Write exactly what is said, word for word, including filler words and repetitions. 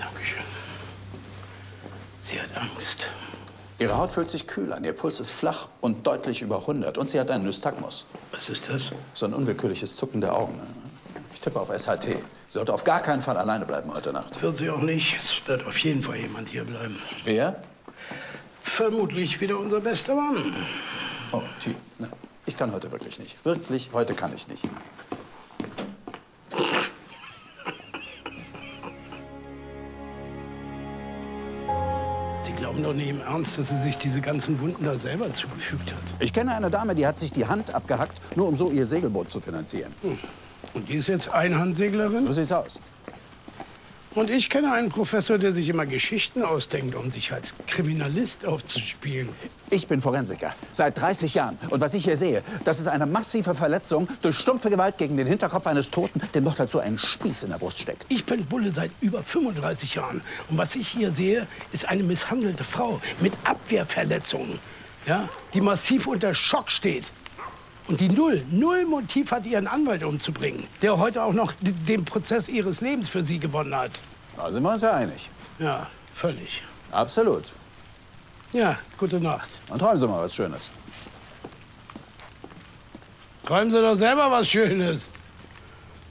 Dankeschön. Sie hat Angst. Ihre Haut fühlt sich kühl an, Ihr Puls ist flach und deutlich über hundert. Und sie hat einen Nystagmus. Was ist das? So ein unwillkürliches Zucken der Augen. Ich tippe auf S H T. Sie sollte auf gar keinen Fall alleine bleiben heute Nacht. Wird sie auch nicht. Es wird auf jeden Fall jemand hier bleiben. Wer? Vermutlich wieder unser bester Mann. Oh, T. Na, ich kann heute wirklich nicht. Wirklich, heute kann ich nicht. Sie glauben doch nicht im Ernst, dass sie sich diese ganzen Wunden da selber zugefügt hat. Ich kenne eine Dame, die hat sich die Hand abgehackt, nur um so ihr Segelboot zu finanzieren. Hm. Und die ist jetzt Einhandseglerin? So sieht's aus. Und ich kenne einen Professor, der sich immer Geschichten ausdenkt, um sich als Kriminalist aufzuspielen. Ich bin Forensiker, seit dreißig Jahren. Und was ich hier sehe, das ist eine massive Verletzung durch stumpfe Gewalt gegen den Hinterkopf eines Toten, dem noch dazu ein Spieß in der Brust steckt. Ich bin Bulle seit über fünfunddreißig Jahren. Und was ich hier sehe, ist eine misshandelte Frau mit Abwehrverletzungen, ja, die massiv unter Schock steht. Und die null, null Motiv hat, ihren Anwalt umzubringen, der heute auch noch den Prozess ihres Lebens für sie gewonnen hat. Da sind wir uns ja einig. Ja, völlig. Absolut. Ja, gute Nacht. Und träumen Sie mal was Schönes. Träumen Sie doch selber was Schönes.